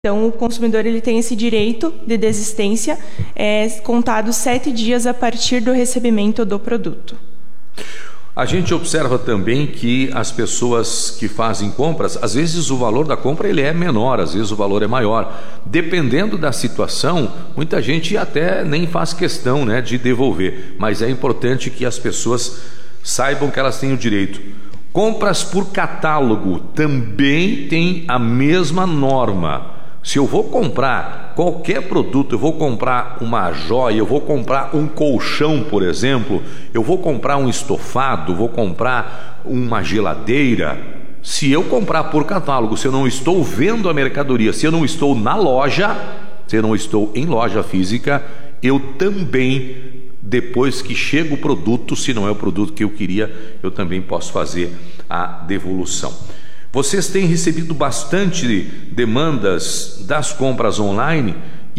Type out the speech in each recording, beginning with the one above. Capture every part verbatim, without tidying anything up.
Então, o consumidor ele tem esse direito de desistência é, contado sete dias a partir do recebimento do produto. A gente observa também que as pessoas que fazem compras, às vezes o valor da compra ele é menor, às vezes o valor é maior. Dependendo da situação, muita gente até nem faz questão, né, de devolver. Mas é importante que as pessoas saibam que elas têm o direito. Compras por catálogo também tem a mesma norma. Se eu vou comprar qualquer produto, eu vou comprar uma joia, eu vou comprar um colchão, por exemplo, eu vou comprar um estofado, vou comprar uma geladeira. Se eu comprar por catálogo, se eu não estou vendo a mercadoria, se eu não estou na loja, se eu não estou em loja física, eu também, depois que chega o produto, se não é o produto que eu queria, eu também posso fazer a devolução. Vocês têm recebido bastante demandas das compras online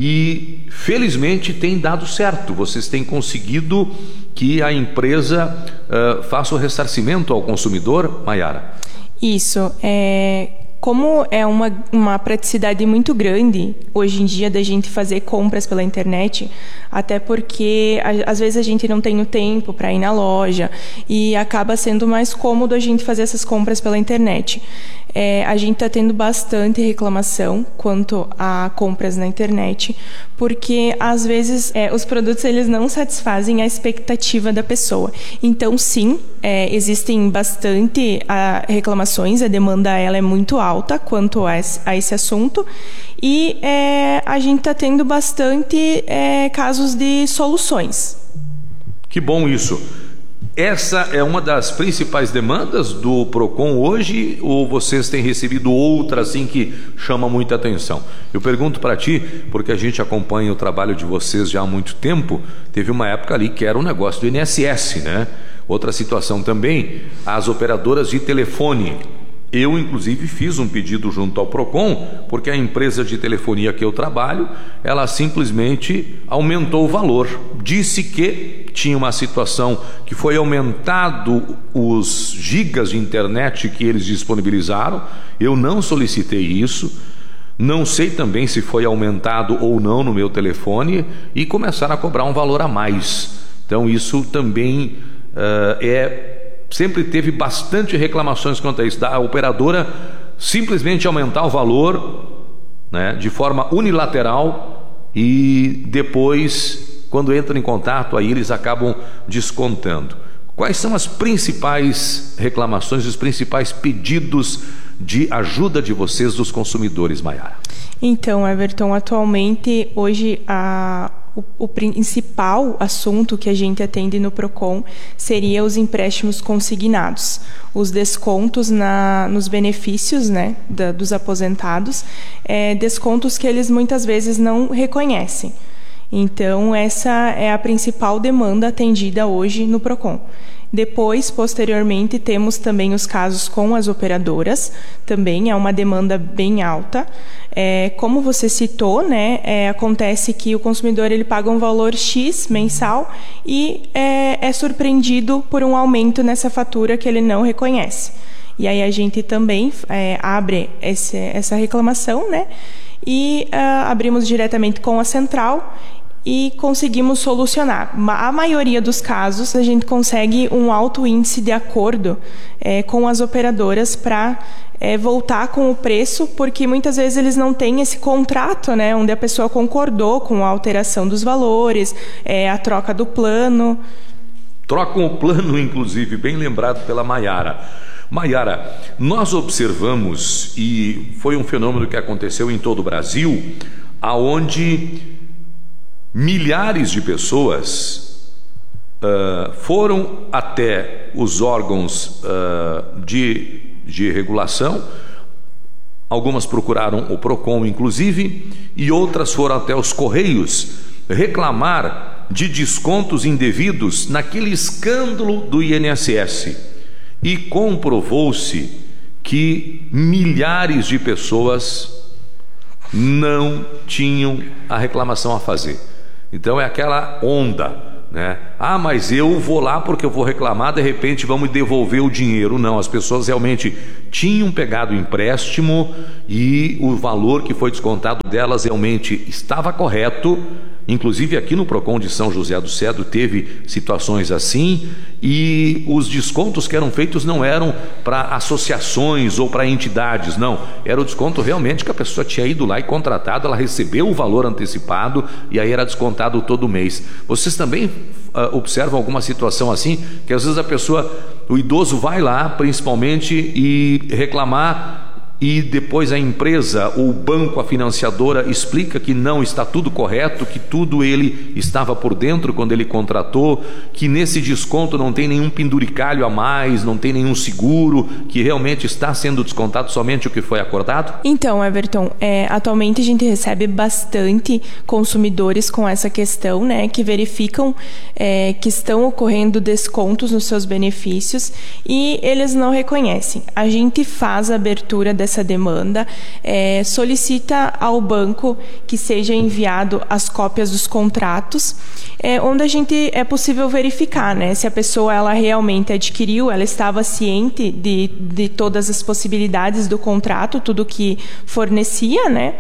e, felizmente, tem dado certo. Vocês têm conseguido que a empresa uh, faça o ressarcimento ao consumidor, Maiara? Isso. É... Como é uma, uma praticidade muito grande hoje em dia da gente fazer compras pela internet, até porque a, às vezes a gente não tem o tempo para ir na loja e acaba sendo mais cômodo a gente fazer essas compras pela internet. É, a gente está tendo bastante reclamação quanto a compras na internet, porque às vezes é, os produtos eles não satisfazem a expectativa da pessoa. Então, sim, é, existem bastante a, reclamações, a demanda ela é muito alta quanto a esse, a esse assunto, e é, a gente está tendo bastante é, casos de soluções. Que bom isso. Essa é uma das principais demandas do PROCON hoje, ou vocês têm recebido outra assim que chama muita atenção? Eu pergunto para ti, porque a gente acompanha o trabalho de vocês já há muito tempo. Teve uma época ali que era um negócio do I N S S, né? Outra situação também, as operadoras de telefone. Eu, inclusive, fiz um pedido junto ao PROCON, porque a empresa de telefonia que eu trabalho, ela simplesmente aumentou o valor. Disse que tinha uma situação que foi aumentado os gigas de internet que eles disponibilizaram. Eu não solicitei isso. Não sei também se foi aumentado ou não no meu telefone, e começaram a cobrar um valor a mais. Então, isso também uh, é... Sempre teve bastante reclamações quanto a isso, da operadora simplesmente aumentar o valor, né, de forma unilateral, e depois, quando entram em contato, aí eles acabam descontando. Quais são as principais reclamações, os principais pedidos de ajuda de vocês, dos consumidores, Maiara? Então, Everton, atualmente, hoje, a... O, o principal assunto que a gente atende no PROCON seria os empréstimos consignados, os descontos na, nos benefícios, né, da, dos aposentados, é, descontos que eles muitas vezes não reconhecem. Então, essa é a principal demanda atendida hoje no PROCON. Depois, posteriormente, temos também os casos com as operadoras, também é uma demanda bem alta. É, como você citou, né, é, acontece que o consumidor ele paga um valor X mensal e é, é surpreendido por um aumento nessa fatura que ele não reconhece. E aí a gente também é, abre esse, essa reclamação, né, e uh, abrimos diretamente com a central e conseguimos solucionar. A maioria dos casos, a gente consegue um alto índice de acordo é, com as operadoras para é, voltar com o preço, porque muitas vezes eles não têm esse contrato, né, onde a pessoa concordou com a alteração dos valores, é, a troca do plano. Trocam o plano, inclusive, bem lembrado pela Maiara. Maiara, nós observamos, e foi um fenômeno que aconteceu em todo o Brasil, aonde milhares de pessoas uh, foram até os órgãos uh, de, de regulação. Algumas procuraram o PROCON, inclusive, e outras foram até os Correios reclamar de descontos indevidos naquele escândalo do I N S S. E comprovou-se que milhares de pessoas não tinham a reclamação a fazer. Então é aquela onda, né? Ah, mas eu vou lá porque eu vou reclamar, de repente vamos devolver o dinheiro. Não, as pessoas realmente tinham pegado o empréstimo e o valor que foi descontado delas realmente estava correto. Inclusive aqui no Procon de São José do Cedro teve situações assim, e os descontos que eram feitos não eram para associações ou para entidades, não, era o desconto realmente que a pessoa tinha ido lá e contratado, ela recebeu o valor antecipado e aí era descontado todo mês. Vocês também uh, observam alguma situação assim, que às vezes a pessoa, o idoso vai lá principalmente e reclamar, e depois a empresa, ou o banco, a financiadora, explica que não está tudo correto, que tudo ele estava por dentro quando ele contratou, que nesse desconto não tem nenhum penduricalho a mais, não tem nenhum seguro, que realmente está sendo descontado somente o que foi acordado? Então, Everton, é, atualmente a gente recebe bastante consumidores com essa questão, né, que verificam é, que estão ocorrendo descontos nos seus benefícios e eles não reconhecem. A gente faz a abertura dessa essa demanda, é, solicita ao banco que seja enviado as cópias dos contratos, é, onde a gente é possível verificar, né, se a pessoa ela realmente adquiriu, ela estava ciente de, de todas as possibilidades do contrato, tudo que fornecia, né,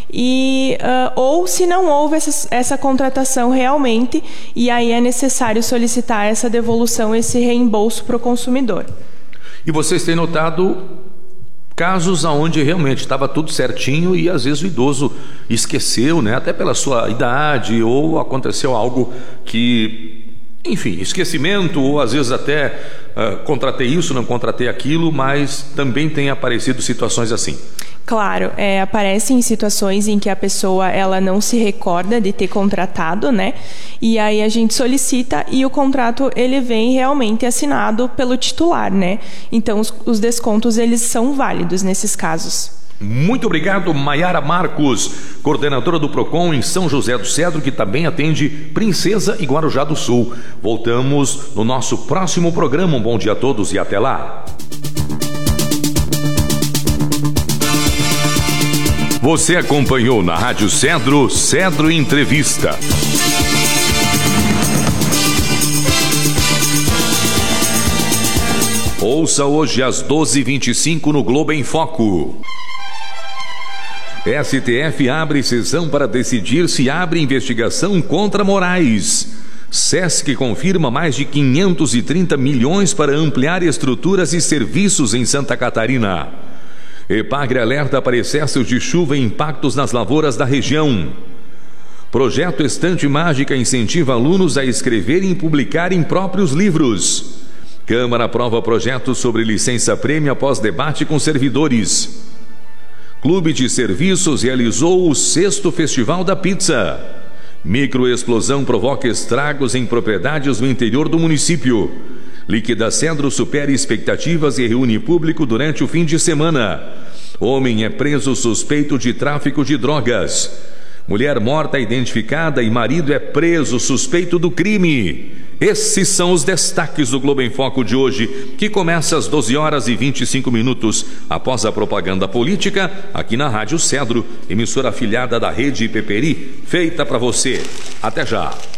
e, uh, ou se não houve essa, essa contratação realmente, e aí é necessário solicitar essa devolução, esse reembolso para o consumidor. E vocês têm notado casos onde realmente estava tudo certinho e às vezes o idoso esqueceu, né? Até pela sua idade, ou aconteceu algo que, enfim, esquecimento, ou às vezes até uh, contratei isso, não contratei aquilo, mas também tem aparecido situações assim. Claro, é, aparecem situações em que a pessoa ela não se recorda de ter contratado, né? E aí a gente solicita e o contrato ele vem realmente assinado pelo titular, né? Então os, os descontos eles são válidos nesses casos. Muito obrigado, Maiara Marcos, coordenadora do Procon em São José do Cedro, que também atende Princesa e Guarujá do Sul. Voltamos no nosso próximo programa. Um bom dia a todos e até lá. Você acompanhou na Rádio Cedro, Cedro Entrevista. Ouça hoje às doze e vinte e cinco no Globo em Foco. S T F abre sessão para decidir se abre investigação contra Moraes. Sesc confirma mais de quinhentos e trinta milhões para ampliar estruturas e serviços em Santa Catarina. Epagre alerta para excessos de chuva e impactos nas lavouras da região. Projeto Estante Mágica incentiva alunos a escreverem e publicarem próprios livros. Câmara aprova projeto sobre licença-prêmio após debate com servidores. Clube de Serviços realizou o sexto Festival da Pizza. Microexplosão provoca estragos em propriedades no interior do município. Líquida Cedro supera expectativas e reúne público durante o fim de semana. Homem é preso suspeito de tráfico de drogas. Mulher morta identificada e marido é preso suspeito do crime. Esses são os destaques do Globo em Foco de hoje, que começa às doze horas e vinte e cinco minutos, após a propaganda política, aqui na Rádio Cedro, emissora afiliada da Rede Peperi, feita para você. Até já!